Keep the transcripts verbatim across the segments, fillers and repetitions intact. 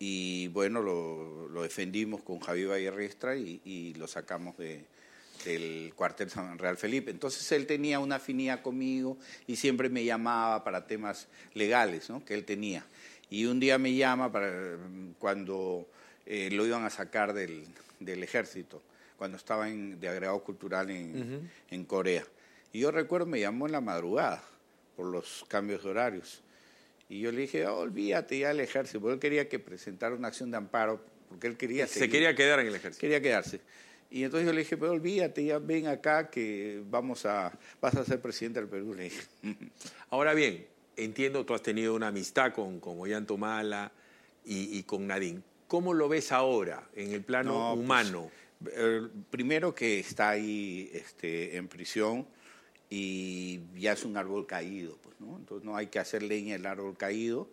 y bueno, lo, lo defendimos con Javier Vallerriestra y, y lo sacamos de, del cuartel San Real Felipe. Entonces él tenía una afinidad conmigo y siempre me llamaba para temas legales, ¿no?, que él tenía. Y un día me llama para cuando eh, lo iban a sacar del, del ejército, cuando estaba en, de agregado cultural en, uh-huh. en Corea. Y yo recuerdo, me llamó en la madrugada por los cambios de horarios. Y yo le dije, oh, olvídate ya del ejército, porque él quería que presentara una acción de amparo, porque él quería seguir. Se quería quedar en el ejército. Quería quedarse. Y entonces yo le dije, pero olvídate, ya ven acá que vamos a, vas a ser presidente del Perú. Le dije. Ahora bien, entiendo, tú has tenido una amistad con, con Ollantaytamala y, y con Nadine. ¿Cómo lo ves ahora en el plano no, humano? Pues, eh, primero que está ahí este, en prisión y ya es un árbol caído, pues, ¿no? Entonces no hay que hacer leña del árbol caído.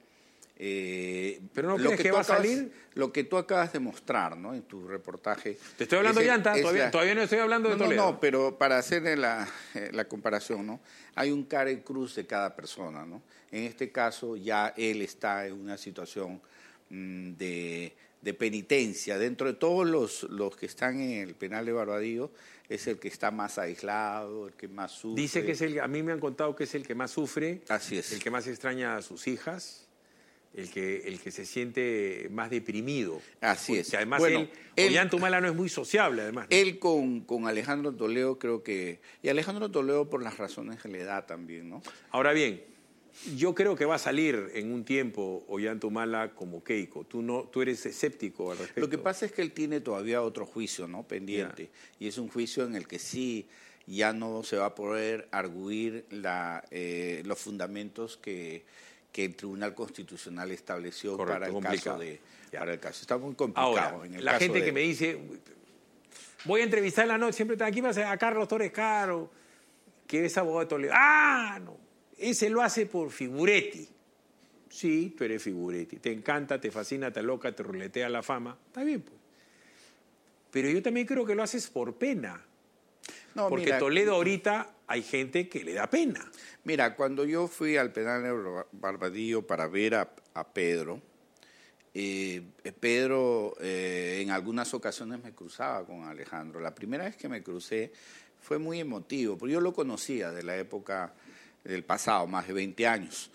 Eh, ¿Pero no crees que, que va acabas, a salir? Lo que tú acabas de mostrar, ¿no?, en tu reportaje. Te estoy hablando de Ollanta, todavía, la... todavía no estoy hablando de no, Toledo. No, no, pero para hacer la, la comparación, ¿no?, hay un cara y cruz de cada persona, ¿no? En este caso ya él está en una situación mmm, de, de penitencia. Dentro de todos los, los que están en el penal de Barbadillo, es el que está más aislado, el que más sufre. Dice que es el, a mí me han contado que es el que más sufre. Así es. El que más extraña a sus hijas. El que, el que se siente más deprimido. Así es. Que además bueno, él, él Ollantaytamala no es muy sociable, además, ¿no? Él con, con Alejandro Toledo creo que... Y Alejandro Toledo por las razones que le da también, ¿no? Ahora bien, yo creo que va a salir en un tiempo Ollantaytamala como Keiko. Tú, no, tú eres escéptico al respecto. Lo que pasa es que él tiene todavía otro juicio, ¿no?, pendiente. Yeah. Y es un juicio en el que sí ya no se va a poder arguir la, eh, los fundamentos que... que el Tribunal Constitucional estableció. Correcto, para, el caso de, para el caso. Está muy complicado. Ahora, en el la caso gente de... que me dice, voy a entrevistar en la noche, siempre está aquí, va a Carlos Torres Caro, que es abogado de Toledo. Ah, no, ese lo hace por figuretti. Sí, tú eres figuretti. Te encanta, te fascina, te loca, te ruletea la fama. Está bien, pues. Pero yo también creo que lo haces por pena. No, porque mira, Toledo ahorita hay gente que le da pena. Mira, cuando yo fui al penal de Barbadillo para ver a, a Pedro, eh, Pedro eh, en algunas ocasiones me cruzaba con Alejandro. La primera vez que me crucé fue muy emotivo, porque yo lo conocía de la época del pasado, más de veinte años,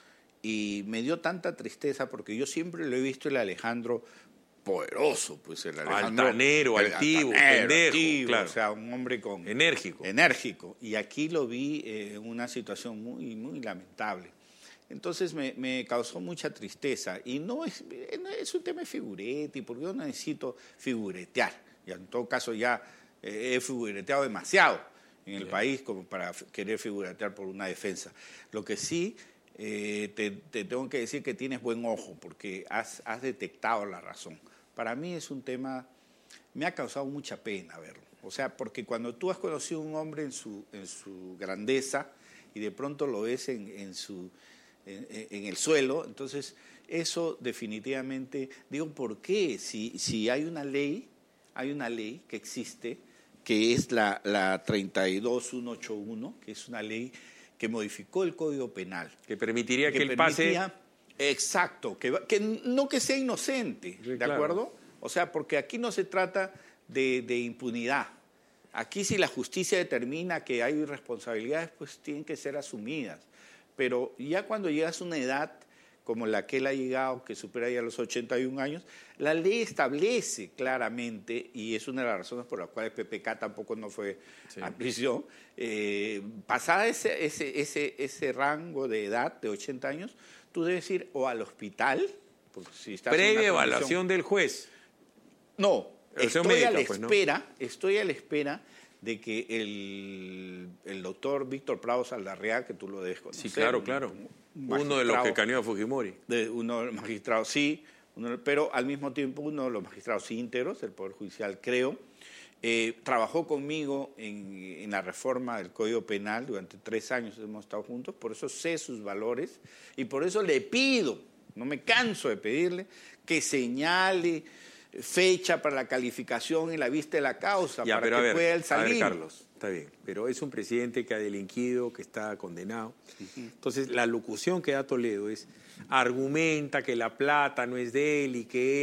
y me dio tanta tristeza porque yo siempre lo he visto el Alejandro poderoso, pues el Alejandro, altanero, el altivo, altanero, pendejo, activo, claro. O sea, un hombre con enérgico. Enérgico. Y aquí lo vi eh, en una situación muy, muy lamentable. Entonces me, me causó mucha tristeza. Y no es, no es un tema de figuretti, porque yo no necesito figuretear. Y en todo caso ya eh, he figureteado demasiado en el Bien. país como para querer figuretear por una defensa. Lo que sí eh, te, te tengo que decir que tienes buen ojo, porque has, has detectado la razón. Para mí es un tema, me ha causado mucha pena verlo. O sea, porque cuando tú has conocido a un hombre en su, en su grandeza y de pronto lo ves en, en, su, en, en el suelo, entonces eso definitivamente, digo, ¿por qué? Si, si hay una ley, hay una ley que existe, que es la, la treinta y dos mil ciento ochenta y uno, que es una ley que modificó el Código Penal. Que permitiría que, que él permitía, pase... Exacto, que, que no que sea inocente, sí, ¿de claro. acuerdo? O sea, porque aquí no se trata de, de impunidad. Aquí si la justicia determina que hay irresponsabilidades, pues tienen que ser asumidas. Pero ya cuando llegas a una edad como la que él ha llegado, que supera ya los ochenta y un años, la ley establece claramente, y es una de las razones por las cuales P P K tampoco no fue sí. a prisión, eh, pasada ese, ese, ese, ese rango de edad de ochenta años, tú debes ir o al hospital, porque si estás previa en una evaluación condición... del juez. No, estoy, médica, a la pues, espera, ¿no? estoy a la espera de que el, el doctor Víctor Prado Saldarriaga, que tú lo debes conocer. Sí, claro, claro. Uno de los que caneó a Fujimori. De uno de los magistrados, sí, uno, pero al mismo tiempo uno de los magistrados íntegros del Poder Judicial, creo, eh, trabajó conmigo en, en la reforma del Código Penal, durante tres años hemos estado juntos, por eso sé sus valores y por eso le pido, no me canso de pedirle, que señale fecha para la calificación en la vista de la causa, ya, para pero que ver, pueda él salir. A ver, Carlos, está bien, pero es un presidente que ha delinquido, que está condenado. Uh-huh. Entonces, la locución que da Toledo es, argumenta que la plata no es de él y que él